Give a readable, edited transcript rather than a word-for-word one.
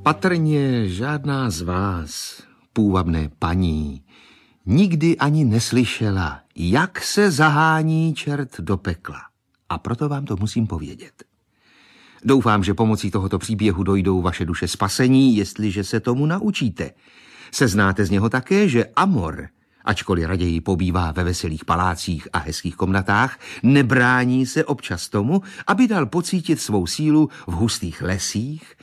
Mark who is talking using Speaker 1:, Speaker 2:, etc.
Speaker 1: Patrně žádná z vás, půvabné paní, nikdy ani neslyšela, jak se zahání čert do pekla. A proto vám to musím povědět. Doufám, že pomocí tohoto příběhu dojdou vaše duše spasení, jestliže se tomu naučíte. Seznáte z něho také, že Amor, ačkoliv raději pobývá ve veselých palácích a hezkých komnatách, nebrání se občas tomu, aby dal pocítit svou sílu v hustých lesích,